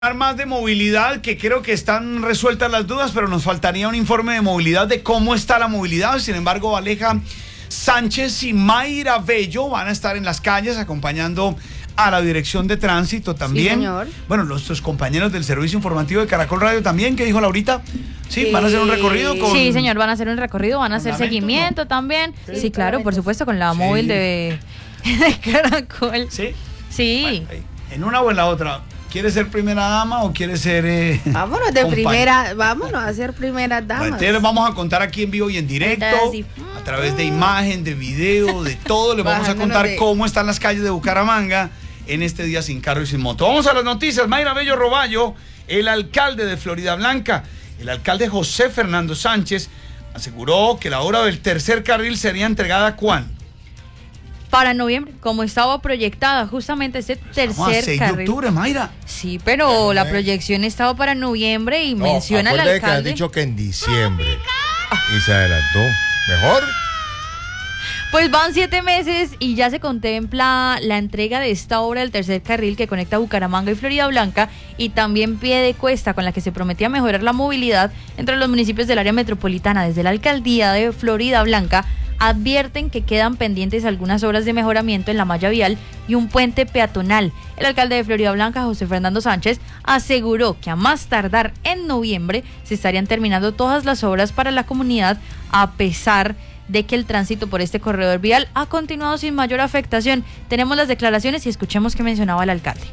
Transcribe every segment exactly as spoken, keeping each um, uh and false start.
Más de movilidad, que creo que están resueltas las dudas, pero nos faltaría un informe de movilidad de cómo está la movilidad. Sin embargo, Aleja Sánchez y Mayra Bello van a estar en las calles acompañando a la dirección de tránsito también. Sí, señor. Bueno, nuestros compañeros del servicio informativo de Caracol Radio también, que dijo Laurita, sí, van a hacer un recorrido con... Sí, señor, van a hacer un recorrido, van a hacer seguimiento, ¿no? También. Sí, sí, claro, por supuesto, con la sí. móvil de, de Caracol. Sí. Sí. Bueno, en una o en la otra. ¿Quieres ser primera dama o quieres ser eh, Vámonos de primera, vámonos a ser primeras damas. Entonces vamos a contar aquí en vivo y en directo, sí. a través de imagen, de video, de todo. Les vamos a contar de... cómo están las calles de Bucaramanga en este día sin carro y sin moto. Vamos a las noticias. Mayra Bello Roballo, el alcalde de Florida Blanca, el alcalde José Fernando Sánchez, aseguró que la obra del tercer carril sería entregada ¿cuándo? Para noviembre, como estaba proyectada justamente ese tercer seis carril. de octubre, Mayra. Sí, pero pero la proyección estaba para noviembre y no, menciona al alcalde. Que han dicho que en diciembre y se adelantó. Mejor. Pues van siete meses y ya se contempla la entrega de esta obra del tercer carril que conecta Bucaramanga y Florida Blanca y también pie de cuesta con la que se prometía mejorar la movilidad entre los municipios del área metropolitana. Desde la alcaldía de Florida Blanca advierten que quedan pendientes algunas obras de mejoramiento en la malla vial y un puente peatonal. El alcalde de Florida Blanca, José Fernando Sánchez, aseguró que a más tardar en noviembre se estarían terminando todas las obras para la comunidad, a pesar de que el tránsito por este corredor vial ha continuado sin mayor afectación. Tenemos las declaraciones y escuchemos qué mencionaba el alcalde.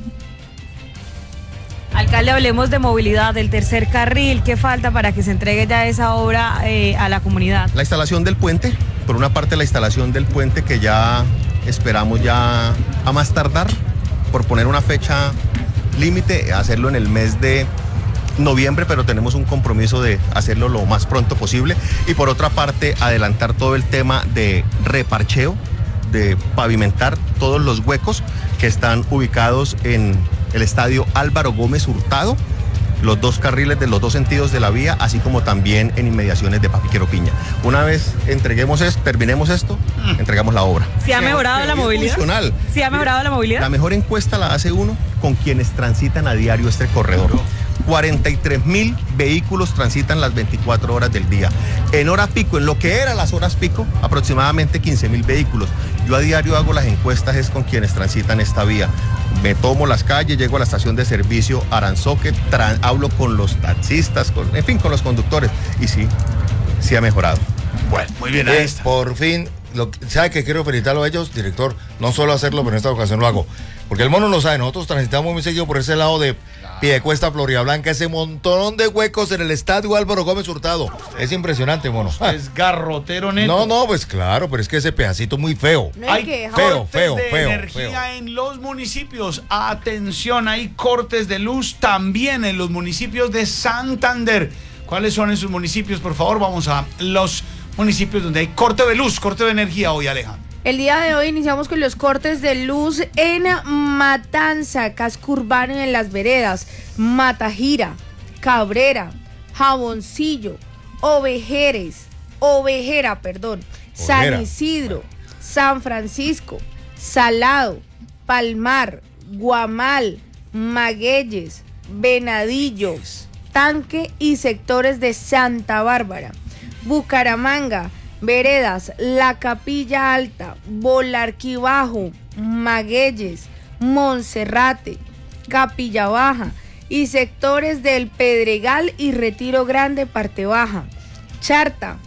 Alcalde, hablemos de movilidad, del tercer carril. ¿Qué falta para que se entregue ya esa obra eh, a la comunidad? La instalación del puente, por una parte la instalación del puente que ya esperamos ya a más tardar, por poner una fecha límite, hacerlo en el mes de noviembre, pero tenemos un compromiso de hacerlo lo más pronto posible. Y por otra parte, adelantar todo el tema de reparcheo, de pavimentar todos los huecos que están ubicados en el estadio Álvaro Gómez Hurtado, los dos carriles de los dos sentidos de la vía, así como también en inmediaciones de Papiquero Piña. Una vez entreguemos esto, terminemos esto, entregamos la obra. ¿Se ha mejorado la movilidad? Funcional. ¿Se ha mejorado la movilidad? La mejor encuesta la hace uno con quienes transitan a diario este corredor. cuarenta y tres mil vehículos transitan las veinticuatro horas del día. En hora pico, en lo que eran las horas pico, aproximadamente quince mil vehículos. Yo a diario hago las encuestas es con quienes transitan esta vía. Me tomo las calles, llego a la estación de servicio Aranzoque, tran, hablo con los taxistas, con, en fin, con los conductores. Y sí, sí ha mejorado. Bueno, muy bien. Ahí está. Por fin, lo, ¿sabe que quiero felicitarlo a ellos, director? No solo hacerlo, pero en esta ocasión lo hago. Porque el mono lo sabe, nosotros transitamos muy seguido por ese lado de Piedecuesta, Florida Blanca, ese montón de huecos en el estadio Álvaro Gómez Hurtado. Es impresionante, mono. Es garrotero neto. No, no, pues claro, pero es que ese pedacito es muy feo. No hay que feo, feo, de feo, energía feo. En los municipios. Atención, hay cortes de luz también en los municipios de Santander. ¿Cuáles son esos municipios? Por favor, vamos a los municipios donde hay corte de luz, corte de energía hoy, Alejandro. El día de hoy iniciamos con los cortes de luz en Matanza, casco urbano en Las Veredas, Matajira, Cabrera, Jaboncillo, Ovejeres, Ovejera, perdón, Ovejera. San Isidro, San Francisco, Salado, Palmar, Guamal, Magueyes, Venadillo, Tanque y sectores de Santa Bárbara, Bucaramanga, Veredas, La Capilla Alta, Bolarquibajo, Magueyes, Monserrate, Capilla Baja y sectores del Pedregal y Retiro Grande, parte baja, Charta,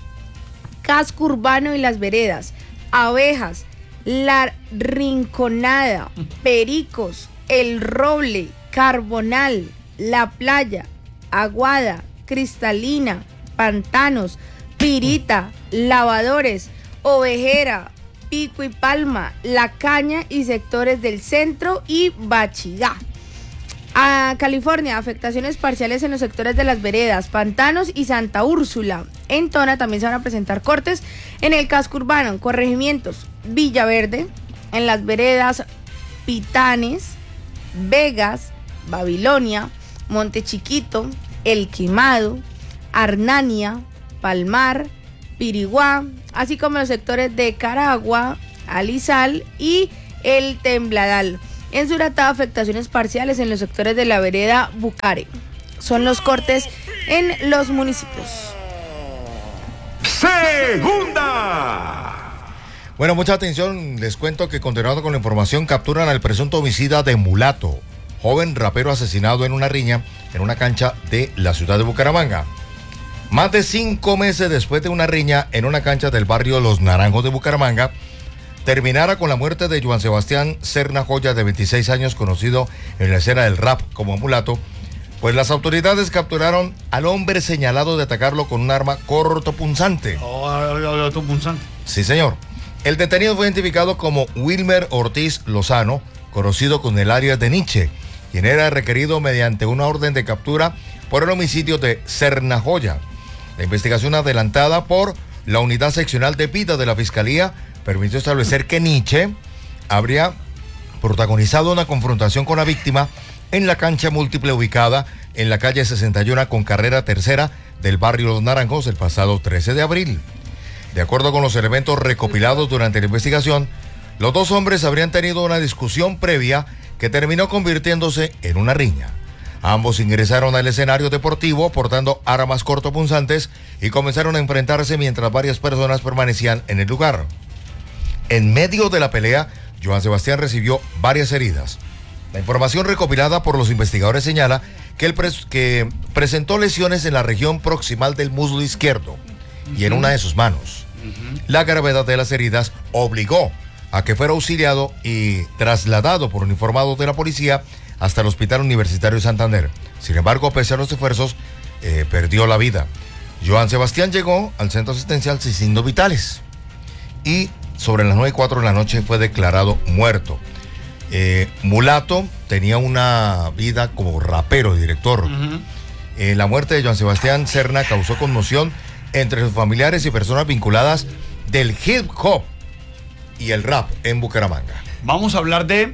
casco urbano y Las Veredas, Abejas, La Rinconada, Pericos, El Roble, Carbonal, La Playa, Aguada, Cristalina, Pantanos, Pirita, Lavadores, Ovejera, Pico y Palma, La Caña y sectores del centro y Bachigá. A California, afectaciones parciales en los sectores de Las Veredas, Pantanos y Santa Úrsula. En Tona también se van a presentar cortes en el casco urbano, en corregimientos Villaverde, en Las Veredas, Pitanes, Vegas, Babilonia, Monte Chiquito, El Quemado, Arnania, Palmar, Piriguá, así como los sectores de Caragua, Alizal y El Tembladal. En Suratá, afectaciones parciales en los sectores de la vereda Bucare. Son los cortes en los municipios. Segunda. Bueno, mucha atención, les cuento que continuando con la información, capturan al presunto homicida de Mulato, joven rapero asesinado en una riña en una cancha de la ciudad de Bucaramanga. Más de cinco meses después de una riña en una cancha del barrio Los Naranjos de Bucaramanga, terminara con la muerte de Joan Sebastián Serna Joya, de veintiséis años, conocido en la escena del rap como Mulato, pues las autoridades capturaron al hombre señalado de atacarlo con un arma cortopunzante. Oh, cortopunzante. Sí, señor. El detenido fue identificado como Wilmer Ortiz Lozano, conocido con el alias de Nietzsche, quien era requerido mediante una orden de captura por el homicidio de Serna Joya. La investigación adelantada por la Unidad Seccional de Vida de la Fiscalía permitió establecer que Nietzsche habría protagonizado una confrontación con la víctima en la cancha múltiple ubicada en la calle sesenta y uno con carrera tercera del barrio Los Naranjos el pasado trece de abril. De acuerdo con los elementos recopilados durante la investigación, los dos hombres habrían tenido una discusión previa que terminó convirtiéndose en una riña. Ambos ingresaron al escenario deportivo portando armas cortopunzantes y comenzaron a enfrentarse mientras varias personas permanecían en el lugar. En medio de la pelea, Joan Sebastián recibió varias heridas. La información recopilada por los investigadores señala que él pres- que presentó lesiones en la región proximal del muslo izquierdo y en una de sus manos. La gravedad de las heridas obligó a que fuera auxiliado y trasladado por uniformados de la policía hasta el Hospital Universitario de Santander. Sin embargo, pese a los esfuerzos, eh, perdió la vida. Joan Sebastián llegó al centro asistencial sin signos vitales y sobre las nueve y cuatro de la noche fue declarado muerto. Eh, Mulato tenía una vida como rapero y director. Uh-huh. Eh, la muerte de Joan Sebastián Serna causó conmoción entre sus familiares y personas vinculadas del hip hop y el rap en Bucaramanga. Vamos a hablar de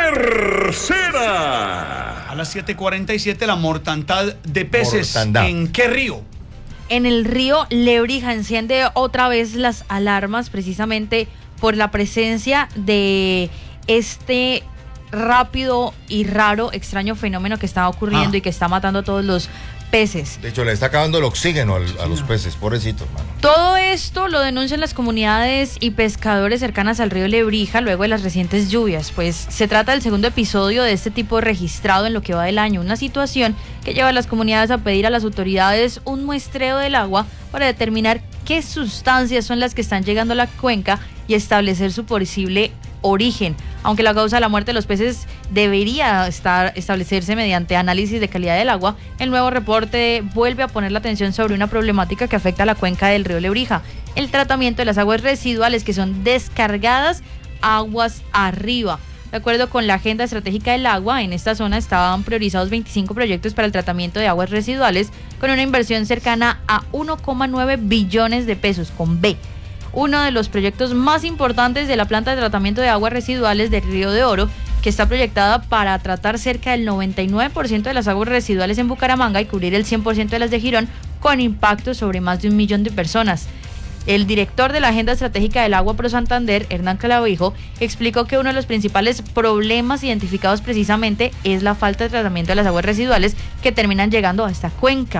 tercera. A las siete cuarenta y siete, la mortandad de peces. Mortandad. ¿En qué río? En el río Lebrija. Enciende otra vez las alarmas precisamente por la presencia de este rápido y raro, extraño fenómeno que está ocurriendo ah. y que está matando a todos los peces. De hecho, le está acabando el oxígeno al, a los peces, pobrecitos, mano. Todo esto lo denuncian las comunidades y pescadores cercanas al río Lebrija luego de las recientes lluvias, pues se trata del segundo episodio de este tipo registrado en lo que va del año, una situación que lleva a las comunidades a pedir a las autoridades un muestreo del agua para determinar qué sustancias son las que están llegando a la cuenca y establecer su posible origen, aunque la causa de la muerte de los peces debería estar establecerse mediante análisis de calidad del agua. El nuevo reporte vuelve a poner la atención sobre una problemática que afecta a la cuenca del río Lebrija, el tratamiento de las aguas residuales que son descargadas aguas arriba. De acuerdo con la Agenda Estratégica del Agua, en esta zona estaban priorizados veinticinco proyectos para el tratamiento de aguas residuales con una inversión cercana a uno coma nueve billones de pesos, con B. Uno de los proyectos más importantes de la planta de tratamiento de aguas residuales del Río de Oro, que está proyectada para tratar cerca del noventa y nueve por ciento de las aguas residuales en Bucaramanga y cubrir el cien por ciento de las de Girón, con impacto sobre más de un millón de personas. El director de la Agenda Estratégica del Agua Pro Santander, Hernán Clavijo, explicó que uno de los principales problemas identificados precisamente es la falta de tratamiento de las aguas residuales que terminan llegando a esta cuenca.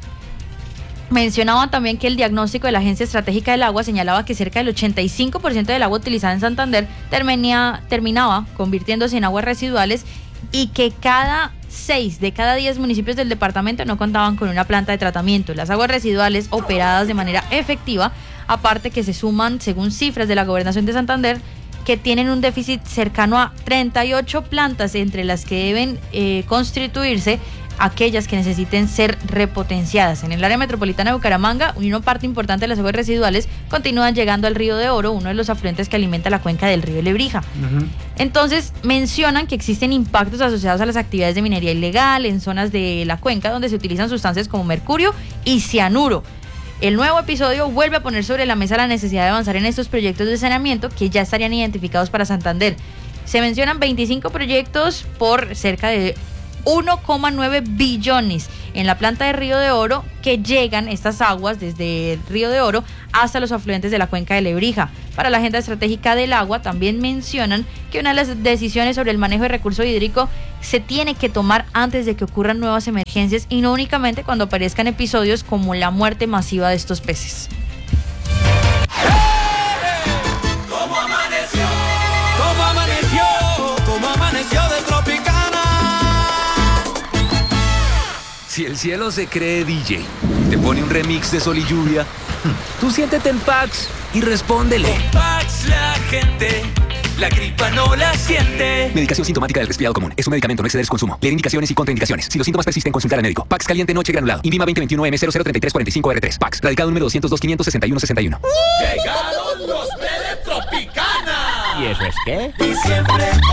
Mencionaban también que el diagnóstico de la Agencia Estratégica del Agua señalaba que cerca del ochenta y cinco por ciento del agua utilizada en Santander terminía, terminaba convirtiéndose en aguas residuales y que cada seis de cada diez municipios del departamento no contaban con una planta de tratamiento. Las aguas residuales operadas de manera efectiva, aparte que se suman, según cifras de la Gobernación de Santander, que tienen un déficit cercano a treinta y ocho plantas, entre las que deben eh, constituirse aquellas que necesiten ser repotenciadas. En el área metropolitana de Bucaramanga, una parte importante de las aguas residuales continúan llegando al Río de Oro, uno de los afluentes que alimenta la cuenca del río Lebrija. Uh-huh. Entonces, mencionan que existen impactos asociados a las actividades de minería ilegal en zonas de la cuenca donde se utilizan sustancias como mercurio y cianuro. El nuevo episodio vuelve a poner sobre la mesa la necesidad de avanzar en estos proyectos de saneamiento que ya estarían identificados para Santander. Se mencionan veinticinco proyectos por cerca de uno coma nueve billones en la planta de Río de Oro, que llegan estas aguas desde Río de Oro hasta los afluentes de la cuenca de Lebrija. Para la Agenda Estratégica del Agua también mencionan que una de las decisiones sobre el manejo de recurso hídrico se tiene que tomar antes de que ocurran nuevas emergencias y no únicamente cuando aparezcan episodios como la muerte masiva de estos peces. ¿Cómo amaneció? ¿Cómo amaneció? ¿Cómo amaneció de Tropicana? Si el cielo se cree D J, te pone un remix de Sol y Lluvia, tú siéntete en Pax y respóndele. Con Pax la gente, la gripa no la siente. Medicación sintomática del resfriado común. Es un medicamento, no exceder su consumo. Leer indicaciones y contraindicaciones. Si los síntomas persisten, consultar al médico. Pax caliente noche granulado. Invima veinte veintiuno M cero cero treinta y tres cuarenta y cinco R tres. Pax. Radicado número doscientos dos quinientos sesenta y uno sesenta y uno. Llegaron los de Tropicana. ¿Y eso es qué? Diciembre